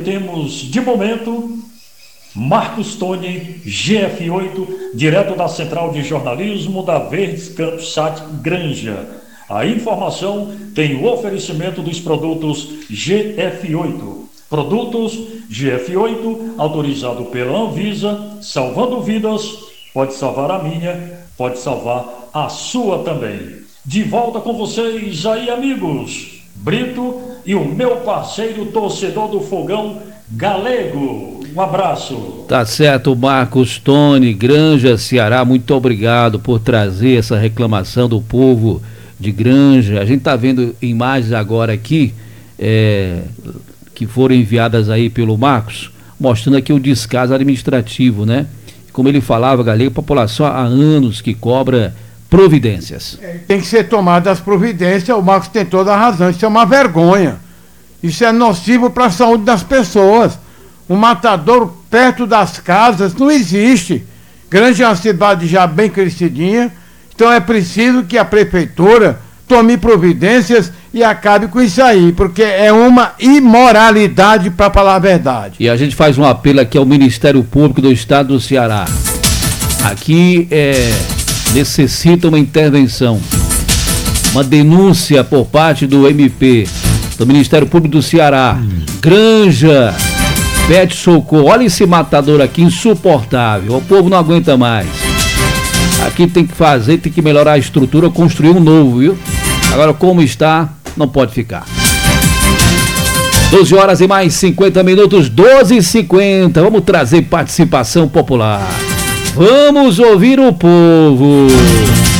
temos de momento Marcos Tony, GF8, direto da Central de Jornalismo da Verdes Campos Sat Granja. A informação tem o oferecimento dos produtos GF8. Produtos GF8, autorizado pela Anvisa, salvando vidas, pode salvar a minha, pode salvar a sua também. De volta com vocês aí, amigos, Brito e o meu parceiro torcedor do Fogão, Galego. Um abraço. Tá certo, Marcos Tony, Granja, Ceará, muito obrigado por trazer essa reclamação do povo de Granja. A gente tá vendo imagens agora aqui, que foram enviadas aí pelo Marcos, mostrando aqui o descaso administrativo, né? Como ele falava, Galego, a população há anos que cobra providências. Tem que ser tomadas as providências, o Marcos tem toda a razão, isso é uma vergonha. Isso é nocivo para a saúde das pessoas. Um matadouro perto das casas não existe. Granja é uma cidade já bem crescidinha, então é preciso que a prefeitura tome providências e acabe com isso aí, porque é uma imoralidade, para falar a verdade. E a gente faz um apelo aqui ao Ministério Público do Estado do Ceará. Aqui necessita uma intervenção, uma denúncia por parte do MP, do Ministério Público do Ceará. Granja, pede socorro. Olha esse matador aqui, insuportável. O povo não aguenta mais. Aqui tem que melhorar a estrutura, construir um novo, viu? Agora, como está, não pode ficar. 12 horas e mais 50 minutos, 12h50. Vamos trazer participação popular. Vamos ouvir o povo.